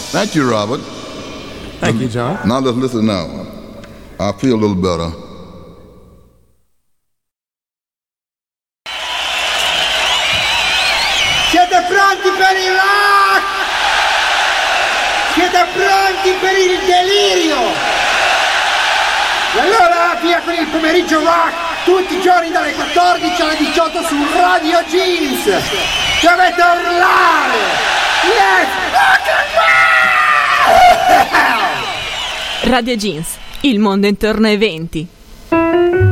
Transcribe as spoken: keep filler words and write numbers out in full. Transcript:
Thank you, Robert. Thank you, John. Now let's listen now. I feel a little better. Siete pronti per il rock? Siete pronti per il delirio? E allora via con il pomeriggio rock, tutti i giorni dalle quattordici alle diciotto su Radio Jeans. Dovete urlare! Let's rock and roll! Radio Jeans, il mondo intorno ai venti.